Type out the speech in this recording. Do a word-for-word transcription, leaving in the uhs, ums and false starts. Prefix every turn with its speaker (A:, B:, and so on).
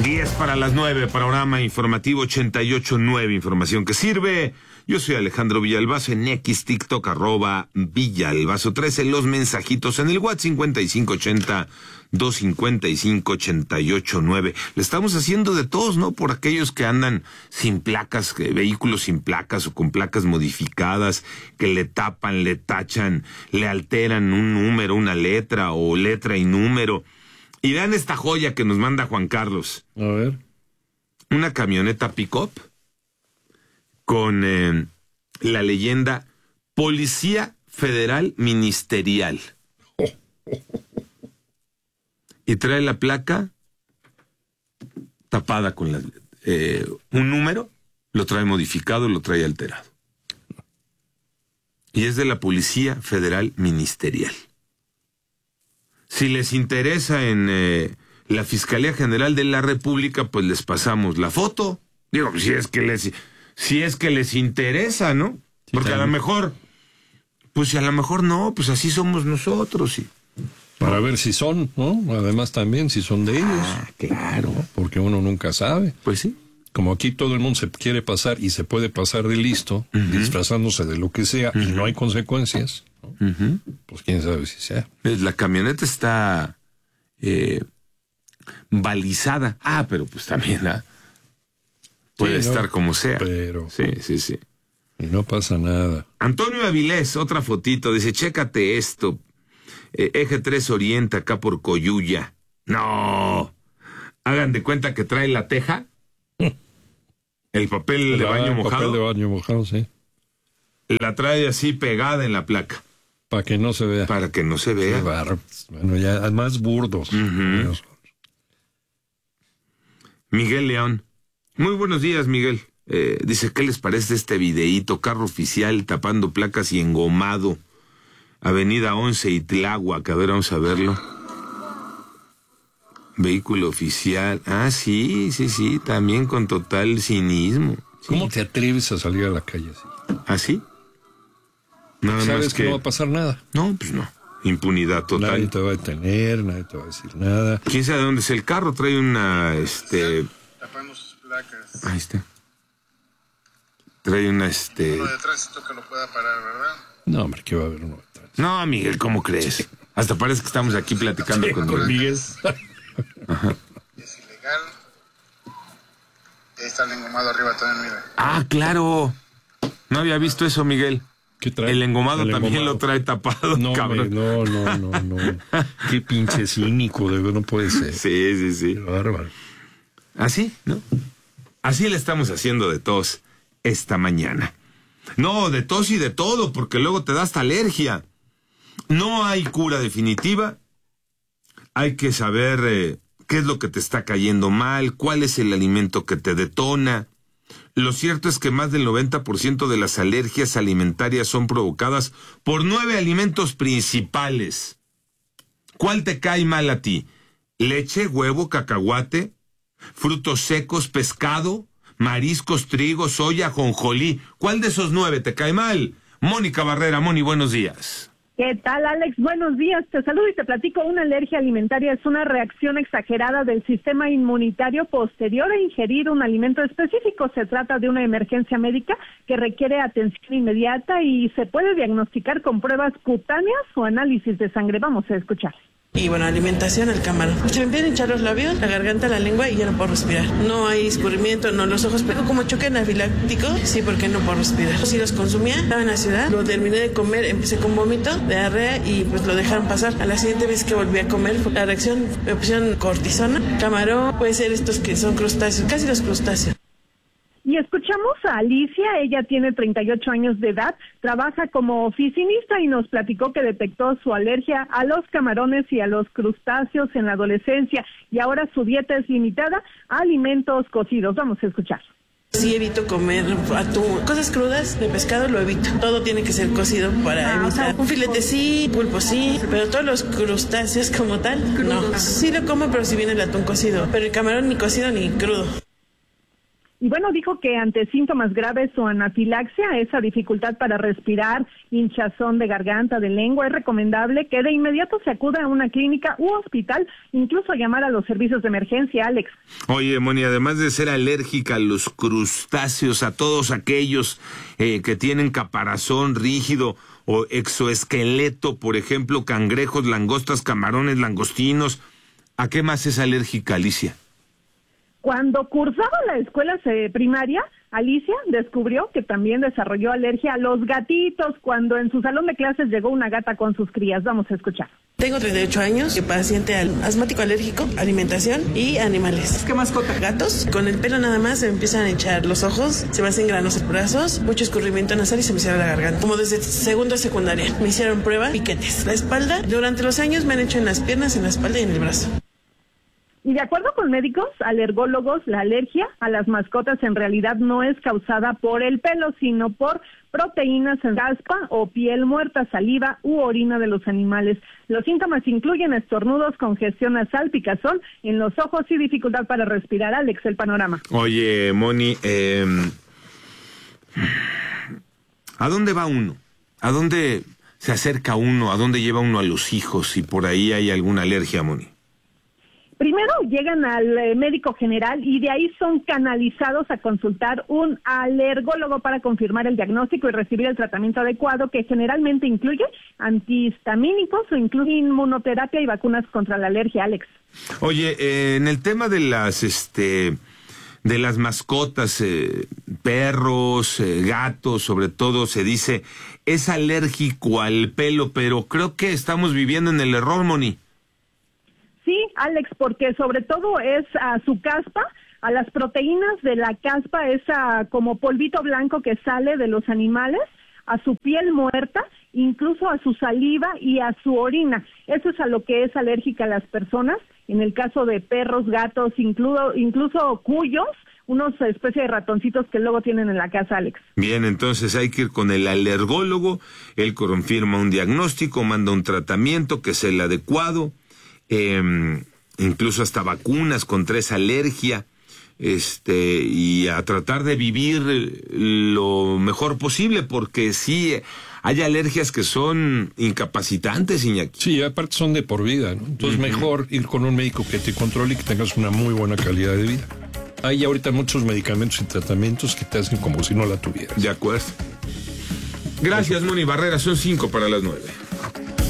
A: diez para las nueve, programa informativo ochenta y ocho nueve, información que sirve. Yo soy Alejandro Villalbazo, en X, TikTok, arroba Villalbazo trece, los mensajitos en el WhatsApp cincuenta y cinco ochenta, doscientos cincuenta y cinco, ochenta y ocho nueve. Le estamos haciendo de todos, ¿no? Por aquellos que andan sin placas, que, vehículos sin placas o con placas modificadas, que le tapan, le tachan, le alteran un número, una letra o letra y número. Y vean esta joya que nos manda Juan Carlos.
B: A ver.
A: Una camioneta pick-up con eh, la leyenda Policía Federal Ministerial.
B: Oh, oh, oh.
A: Y trae la placa tapada con la, eh, un número, lo trae modificado, lo trae alterado. Y es de la Policía Federal Ministerial. Si les interesa en eh, la Fiscalía General de la República, pues les pasamos la foto. Digo, si es que les, si es que les interesa, ¿no?
B: Sí,
A: porque
B: también.
A: a lo mejor, pues si a lo mejor no, pues así somos nosotros. Y...
B: Para ver si son, ¿no? Además también si son de ellos.
A: Ah, claro.
B: Porque uno nunca sabe.
A: Pues sí.
B: Como aquí todo el mundo se quiere pasar y se puede pasar de listo, uh-huh. disfrazándose de lo que sea, uh-huh. y no hay consecuencias, ¿no? Uh-huh. Pues quién sabe si sea.
A: La camioneta está eh, balizada. Ah, pero pues también ¿ah? puede
B: sí,
A: estar
B: no,
A: como sea.
B: Pero...
A: Sí, sí, sí.
B: Y no pasa nada.
A: Antonio Avilés, otra fotito, dice, chécate esto. Eh, Eje tres Oriente, acá por Coyuya. No. Hagan de cuenta que trae la teja. El papel de baño mojado.
B: El papel de baño mojado, sí.
A: La trae así pegada en la placa.
B: Para que no se vea.
A: Para que no se vea.
B: Qué barro. Bueno, ya más burdos.
A: Uh-huh. Miguel León. Muy buenos días, Miguel. Eh, dice, ¿qué les parece este videíto? Carro oficial tapando placas y engomado. Avenida once y Tláhuac. A ver, vamos a verlo. Vehículo oficial. Ah, sí, sí, sí. También con total cinismo. Sí.
B: ¿Cómo te atreves a salir a la calle así?
A: ¿Ah, sí? Nada
B: ¿Sabes
A: más
B: que
A: que
B: no va a pasar nada?
A: No, pues no. Impunidad total.
B: Nadie te va a detener, nadie te va a decir nada.
A: ¿Quién sabe dónde es el carro? Trae una, este...
C: Tapando sus placas.
A: Ahí está. Trae una, este...
C: Uno de tránsito que lo pueda parar, ¿verdad?
B: No, hombre, ¿qué va a haber uno de tránsito?
A: No, Miguel, ¿cómo crees? Hasta parece que estamos aquí platicando
B: sí,
A: con,
B: con Miguel.
A: Ajá.
C: Es ilegal. Ahí está el engomado arriba también, mira.
A: Ah, claro. No había visto eso, Miguel.
B: ¿Qué trae?
A: El engomado
B: el
A: también
B: engomado.
A: lo trae tapado,
B: no,
A: cabrón.
B: Me, no, no, no, no. Qué pinche cínico, de verdad no puede ser.
A: Sí, sí, sí.
B: Qué bárbaro.
A: Así, ¿no? Así le estamos haciendo de tos esta mañana. No, de tos y de todo, porque luego te da hasta alergia. No hay cura definitiva. Hay que saber eh, qué es lo que te está cayendo mal, cuál es el alimento que te detona. Lo cierto es que más del noventa por ciento de las alergias alimentarias son provocadas por nueve alimentos principales. ¿Cuál te cae mal a ti? ¿Leche, huevo, cacahuate, frutos secos, pescado, mariscos, trigo, soya, jonjolí? ¿Cuál de esos nueve te cae mal? Mónica Barrera. Moni, buenos días.
D: ¿Qué tal, Alex? Buenos días. Te saludo y te platico. Una alergia alimentaria es una reacción exagerada del sistema inmunitario posterior a ingerir un alimento específico. Se trata de una emergencia médica que requiere atención inmediata y se puede diagnosticar con pruebas cutáneas o análisis de sangre. Vamos a escuchar.
E: Y bueno, alimentación al camarón. Se me empiezan a hinchar los labios, la garganta, la lengua y ya no puedo respirar. No hay escurrimiento, no, los ojos, pero como choque anafiláctico, sí, porque no puedo respirar. Si los consumía, estaba en la ciudad, lo terminé de comer, empecé con vómito, diarrea y pues lo dejaron pasar. A la siguiente vez que volví a comer, la reacción, me pusieron cortisona, camarón, puede ser estos que son crustáceos, casi los crustáceos.
D: Y escuchamos a Alicia, ella tiene treinta y ocho años de edad, trabaja como oficinista y nos platicó que detectó su alergia a los camarones y a los crustáceos en la adolescencia y ahora su dieta es limitada a alimentos cocidos. Vamos a escuchar.
E: Sí, evito comer atún, cosas crudas de pescado lo evito. Todo tiene que ser cocido para evitar. Un filete sí, pulpo sí, pero todos los crustáceos como tal, no. Sí lo como, pero si viene el atún cocido, pero el camarón ni cocido ni crudo.
D: Y bueno, dijo que ante síntomas graves o anafilaxia, esa dificultad para respirar, hinchazón de garganta, de lengua, es recomendable que de inmediato se acuda a una clínica u hospital, incluso llamar a los servicios de emergencia, Alex.
A: Oye, Moni, además de ser alérgica a los crustáceos, a todos aquellos eh, que tienen caparazón rígido o exoesqueleto, por ejemplo, cangrejos, langostas, camarones, langostinos, ¿a qué más es alérgica, Alicia?
D: Cuando cursaba la escuela primaria, Alicia descubrió que también desarrolló alergia a los gatitos cuando en su salón de clases llegó una gata con sus crías. Vamos a escuchar.
E: Tengo treinta y ocho años, paciente asmático alérgico, alimentación y animales. ¿Qué mascota? Gatos. Con el pelo nada más se me empiezan a hinchar los ojos, se me hacen granos los brazos, mucho escurrimiento nasal y se me cierra la garganta. Como desde segundo a secundaria. Me hicieron prueba, piquetes. La espalda, durante los años me han hecho en las piernas, en la espalda y en el brazo.
D: Y de acuerdo con médicos, alergólogos, la alergia a las mascotas en realidad no es causada por el pelo, sino por proteínas en caspa o piel muerta, saliva u orina de los animales. Los síntomas incluyen estornudos, congestión nasal, picazón en los ojos y dificultad para respirar. Alex, el panorama.
A: Oye, Moni, eh, ¿a dónde va uno? ¿A dónde se acerca uno? ¿A dónde lleva uno a los hijos si por ahí hay alguna alergia, Moni?
D: Primero llegan al eh, médico general y de ahí son canalizados a consultar un alergólogo para confirmar el diagnóstico y recibir el tratamiento adecuado, que generalmente incluye antihistamínicos o incluye inmunoterapia y vacunas contra la alergia, Alex.
A: Oye, eh, en el tema de las este de las mascotas, eh, perros, eh, gatos, sobre todo se dice es alérgico al pelo, pero creo que estamos viviendo en el error, Moni.
D: Sí, Alex, porque sobre todo es a su caspa, a las proteínas de la caspa, esa como polvito blanco que sale de los animales, a su piel muerta, incluso a su saliva y a su orina. Eso es a lo que es alérgica a las personas. En el caso de perros, gatos, incluso, incluso cuyos, unos especies de ratoncitos que luego tienen en la casa, Alex.
A: Bien, entonces hay que ir con el alergólogo, él confirma un diagnóstico, manda un tratamiento que es el adecuado. Eh, incluso hasta vacunas contra esa alergia, este, y a tratar de vivir lo mejor posible, porque sí, hay alergias que son incapacitantes, Iñaki.
B: Sí, aparte son de por vida, ¿no? Entonces uh-huh. mejor ir con un médico que te controle y que tengas una muy buena calidad de vida. Hay ahorita muchos medicamentos y tratamientos que te hacen como si no la tuvieras.
A: De acuerdo. Gracias, Moni Barrera, son cinco para las nueve.